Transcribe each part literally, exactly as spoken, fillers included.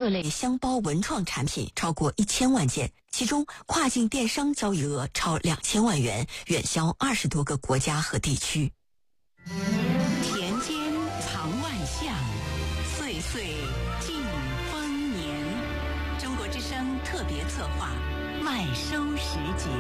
各类箱包文创产品超过一千万件，其中跨境电商交易额超两千万元，远销二十多个国家和地区。 田间藏万象，岁岁尽丰年。中国之声特别策划麦收时节。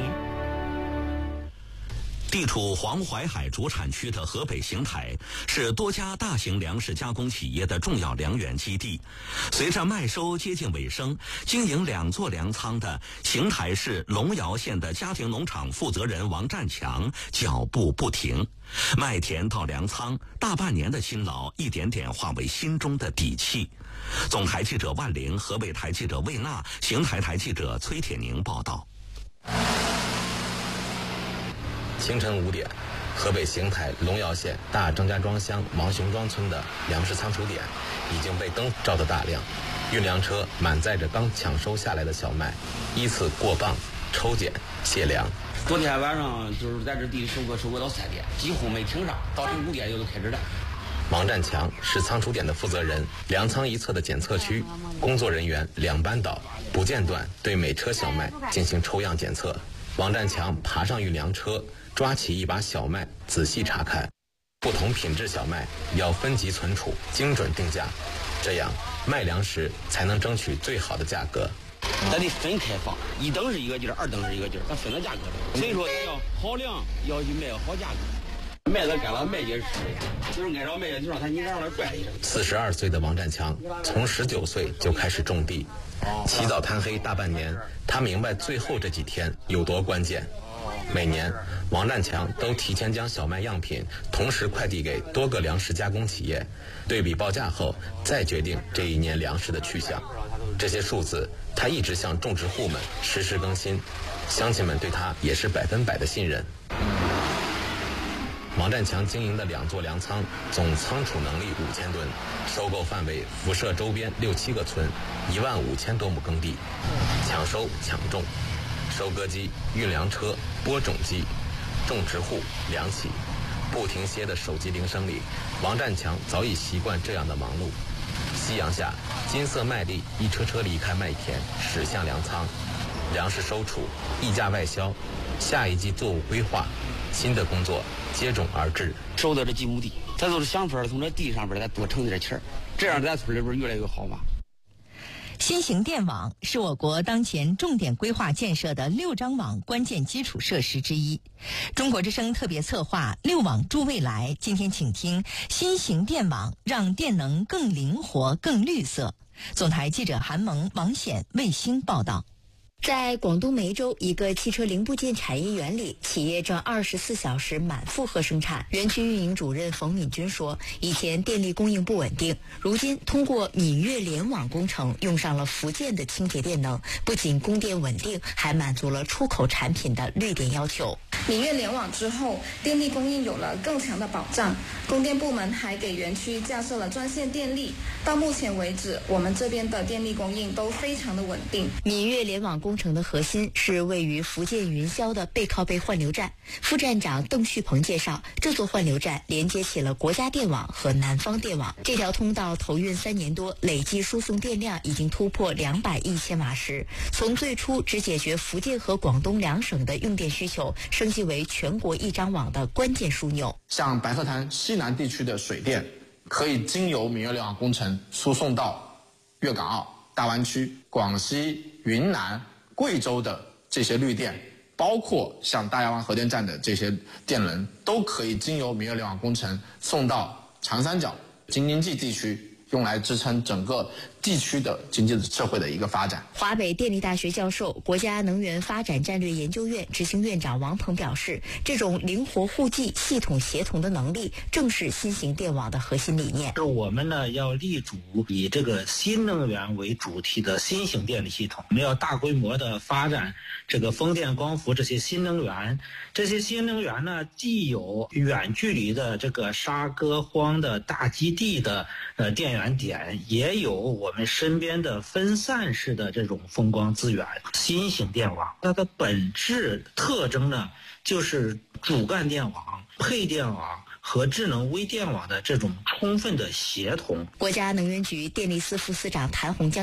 地处黄淮海主产区的河北邢台是多家大型粮食加工企业的重要粮源基地。随着麦收接近尾声，经营两座粮仓的邢台市龙窑县的家庭农场负责人王占强脚步不停，麦田到粮仓，大半年的辛劳一点点化为心中的底气。总台记者万玲，河北台记者魏娜，邢台台记者崔铁宁报道。 清晨五点，河北邢台龙窑县大郑家庄乡王雄庄村的粮食仓储点已经被灯照得大亮，运粮车满载着刚抢收下来的小麦，依次过磅、抽检、卸粮。 昨天晚上就是在这地里收割，收割到三点，几乎没停上，早晨五点就都开始了。 王占强是仓储点的负责人，粮仓一侧的检测区，工作人员两班倒，不间断对每车小麦进行抽样检测。王占强爬上运粮车，抓起一把小麦仔细查看，不同品质小麦要分级存储，精准定价，这样卖粮食才能争取最好的价格。 咱得分开放，一等是一个劲儿，二等是一个劲儿，咱分了价格了。所以说咱要好粮，要去卖好价格。麦子干了麦也是，就是按照麦子就让它你让它拽一声。 四十二岁的王占强从十九岁就开始种地，起早贪黑大半年，他明白最后这几天有多关键。每年王占强都提前将小麦样品同时快递给多个粮食加工企业，对比报价后再决定这一年粮食的去向。这些数字他一直向种植户们实时更新，乡亲们对他也是百分百的信任。王占强经营的两座粮仓总仓储能力五千吨，收购范围辐射周边六七个村，一万五千多亩耕地。抢收抢种，收割机、运粮车、播种机，种植户、粮企，不停歇的手机铃声里，王占强早已习惯这样的忙碌。夕阳下，金色麦粒一车车离开麦田，驶向粮仓，粮食收储、溢价外销，下一季作物规划，新的工作接踵而至。 收到这几亩地，咱都是想法从这地上边咱多挣点钱，这样咱村里边越来越好嘛。 新型电网是我国当前重点规划建设的六张网关键基础设施之一。中国之声特别策划六网助未来，今天请听新型电网让电能更灵活更绿色。总台记者韩萌、王显、卫星报道。 在广东梅州一个汽车零部件产业园里，企业正二十四小时满负荷生产。园区运营主任冯敏军说，以前电力供应不稳定，如今通过闽粤联网工程用上了福建的清洁电能，不仅供电稳定，还满足了出口产品的绿电要求。 闽粤联网之后，电力供应有了更强的保障，供电部门还给园区架设了专线电力。到目前为止，我们这边的电力供应都非常的稳定。 闽粤联网工程的核心是位于福建云霄的背靠背换流站。副站长邓旭鹏介绍，这座换流站连接起了国家电网和南方电网。这条通道投运三年多，累计输送电量已经突破两百亿千瓦时。从最初只解决福建和广东两省的用电需求，升级为全国一张网的关键枢纽。 像白鹤潭西南地区的水电，可以经由闽粤联网工程输送到粤港澳大湾区、广西、云南、贵州的这些绿电，包括像大亚湾核电站的这些电能，都可以经由闽粤联网工程送到长三角、京津冀地区，用来支撑整个地区的经济社会的一个发展。 华北电力大学教授、国家能源发展战略研究院执行院长王鹏表示，这种灵活互济、系统协同的能力，正是新型电网的核心理念。 是我们呢要立足以这个新能源为主题的新型电力系统，我们要大规模的发展这个风电、光伏这些新能源。这些新能源呢，既有远距离的这个沙割荒的大基地的呃电源点，也有我们身边的分散式的这种风光资源。新型电网它的本质特征呢，就是主干电网、配电网和智能微电网的这种充分的协同。 国家能源局电力司副司长谭洪江介绍，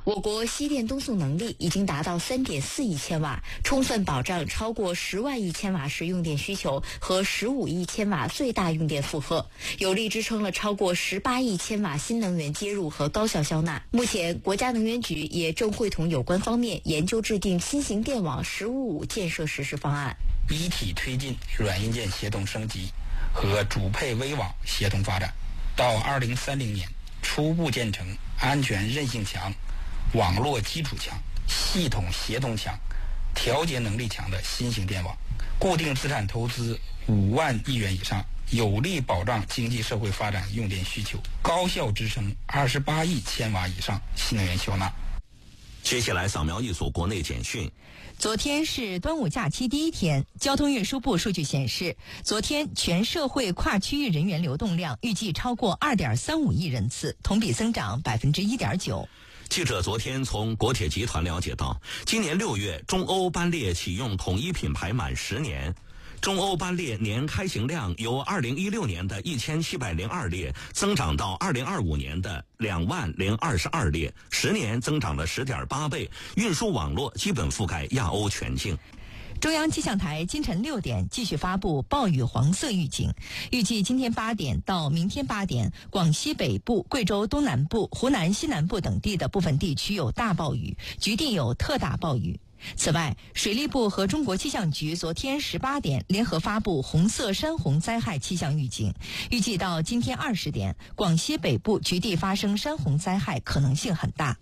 我国西电东送能力已经达到 三点四亿千瓦，充分保障超过十万亿千瓦时用电需求和十五亿千瓦最大用电负荷，有力支撑了超过十八亿千瓦新能源接入和高效消纳。目前，国家能源局也正会同有关方面研究制定新型电网“十五五”建设实施方案， 一体推进软硬件协同升级和主配微网协同发展，到二零三零年初步建成安全韧性强、网络基础强、系统协同强、调节能力强的新型电网，固定资产投资五万亿元以上，有力保障经济社会发展用电需求，高效支撑二十八亿千瓦以上新能源消纳。 接下来扫描一组国内简讯。 昨天是端午假期第一天，交通运输部数据显示，昨天全社会跨区域人员流动量预计超过 二点三五亿人次，同比增长 百分之一点九。 记者昨天从国铁集团了解到，今年六月中欧班列启用统一品牌满十年，中欧班列年开行量由二零一六年的一千七百零二列增长到二零二五年的两万零二十二列，十年增长了 十点八倍，运输网络基本覆盖亚欧全境。 中央气象台今晨六点继续发布暴雨黄色预警，预计今天八点到明天八点，广西北部、贵州东南部、湖南西南部等地的部分地区有大暴雨，局地有特大暴雨。此外，水利部和中国气象局昨天十八点联合发布红色山洪灾害气象预警，预计到今天二十点，广西北部局地发生山洪灾害可能性很大。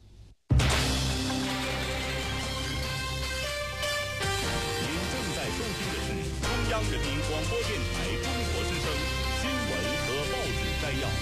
中央人民广播电台中国之声新闻和报纸摘要。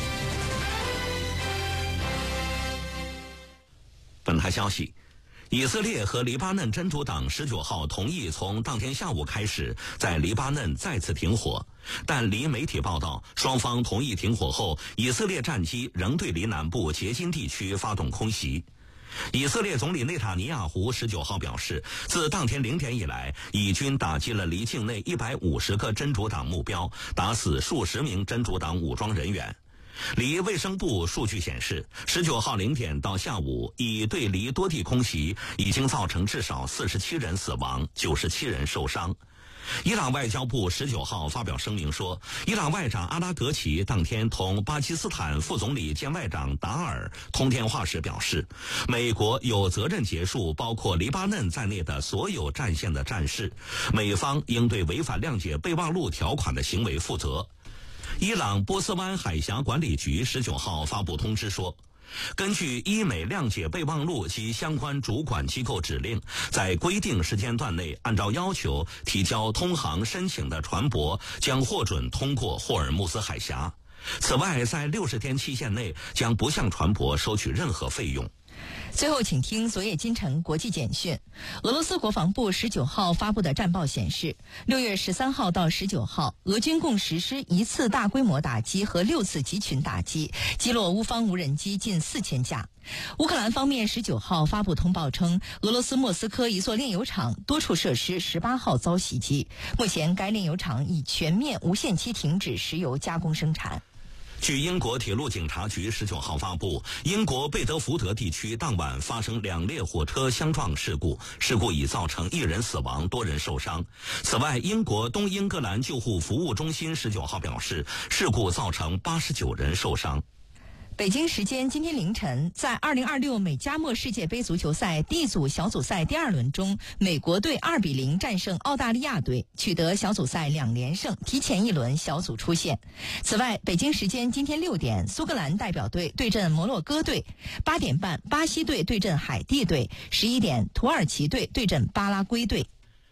本台消息，以色列和黎巴嫩真主党十九号同意从当天下午开始在黎巴嫩再次停火，但黎媒体报道，双方同意停火后，以色列战机仍对黎南部杰金地区发动空袭。以色列总理内塔尼亚胡十九号表示，自当天零点以来，以军打击了黎境内一百五十个真主党目标，打死数十名真主党武装人员。黎卫生部数据显示，十九号零点到下午，以对黎多地空袭已经造成至少四十七人死亡，九十七人受伤。伊朗外交部十九号发表声明说，伊朗外长阿拉格齐当天同巴基斯坦副总理兼外长达尔通电话时表示，美国有责任结束包括黎巴嫩在内的所有战线的战事，美方应对违反谅解备忘录条款的行为负责。伊朗波斯湾海峡管理局十九号发布通知说，根据伊美谅解备忘录及相关主管机构指令，在规定时间段内按照要求提交通航申请的船舶将获准通过霍尔木兹海峡。此外，在六十天期限内将不向船舶收取任何费用。 最后，请听昨夜今晨国际简讯。俄罗斯国防部十九号发布的战报显示，六月十三号到十九号，俄军共实施一次大规模打击和六次集群打击，击落乌方无人机近四千架。乌克兰方面十九号发布通报称，俄罗斯莫斯科一座炼油厂多处设施十八号遭袭击，目前该炼油厂已全面无限期停止石油加工生产。 据英国铁路警察局十九号发布，英国贝德福德地区当晚发生两列火车相撞事故，事故已造成一人死亡，多人受伤。此外，英国东英格兰救护服务中心十九号表示，事故造成八十九人受伤。 北京时间今天凌晨，在二零二六美加墨世界杯足球赛 D 组小组赛第二轮中，美国队二比零战胜澳大利亚队，取得小组赛两连胜，提前一轮小组出线。此外，北京时间今天六点，苏格兰代表队对阵摩洛哥队；八点半，巴西队对阵海地队；十一点，土耳其队对阵巴拉圭队。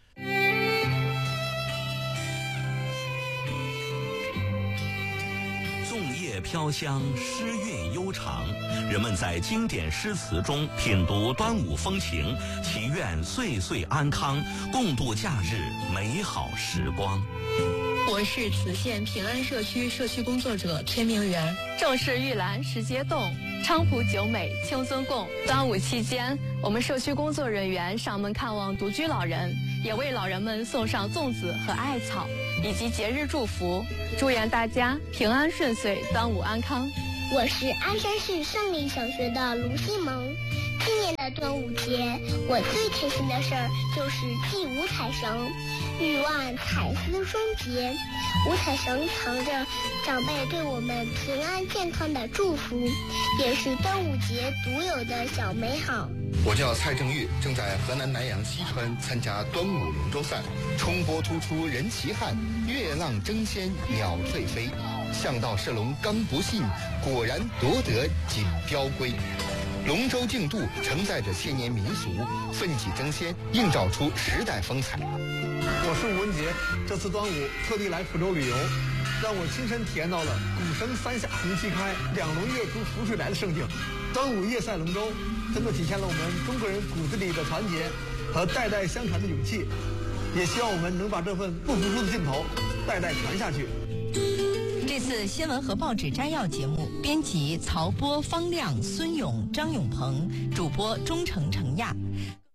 飘香，诗韵悠长，人们在经典诗词中品读端午风情，祈愿岁岁安康，共度假日美好时光。 我是磁县平安社区社区工作者天明园。 正是玉兰时节动，菖蒲酒美清尊供。端午期间，我们社区工作人员上门看望独居老人，也为老人们送上粽子和艾草，以及节日祝福，祝愿大家平安顺遂，端午安康。 我是鞍山市胜利小学的卢西萌， 今年的端午节，我最开心的事儿就是祭五彩绳，欲望彩丝双结。五彩绳藏着长辈对我们平安健康的祝福，也是端午节独有的小美好。 我叫蔡正玉，正在河南南阳西川参加端午龙舟赛。冲波突出人齐汉，月浪争先鸟翠飞。向道射龙刚不信，果然夺得锦标归。龙舟竞渡承载着千年民俗，奋起争先，映照出时代风采。 我是吴文杰，这次端午特地来福州旅游，让我亲身体验到了鼓声三下红旗开，两龙跃出浮水来的盛景。端午夜赛龙舟，真的体现了我们中国人骨子里的团结和代代相传的勇气。也希望我们能把这份不服输的劲头代代传下去。 这次新闻和报纸摘要节目，编辑曹波、方亮、孙勇、张永鹏，主播钟诚、程亚。